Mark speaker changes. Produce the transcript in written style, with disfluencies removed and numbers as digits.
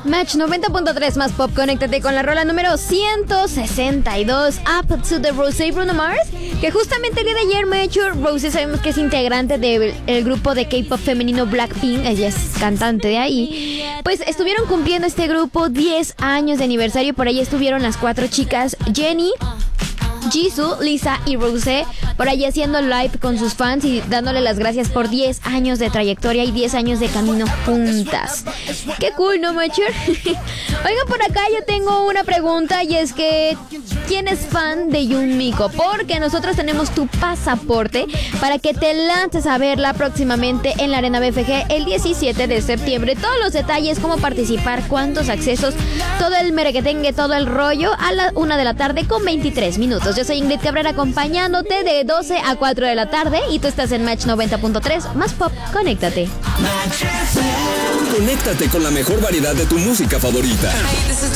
Speaker 1: Match 90.3 más pop, conéctate con la rola número 162, Up to the Rose, Bruno Mars, que justamente el día de ayer, Mature Rose, sabemos que es integrante del grupo de K-pop femenino Blackpink, ella es cantante de ahí, pues estuvieron cumpliendo este grupo 10 años de aniversario. Por ahí estuvieron las 4 chicas, Jennie, Jisoo, Lisa y Rosé, por allí haciendo live con sus fans y dándole las gracias por 10 años de trayectoria y 10 años de camino juntas. Qué cool, ¿no, Mature? Oigan, por acá yo tengo una pregunta y es que ¿quién es fan de Yumiko? Porque nosotros tenemos tu pasaporte para que te lances a verla próximamente en la Arena BFG el 17 de septiembre. Todos los detalles, cómo participar, cuántos accesos, todo el merequetengue, todo el rollo a la 1 de la tarde con 23 minutos. Yo soy Ingrid Cabrera acompañándote de 12 a 4 de la tarde y tú estás en Match 90.3 más pop. Conéctate.
Speaker 2: Conéctate con la mejor variedad de tu música favorita.
Speaker 3: Hey, this is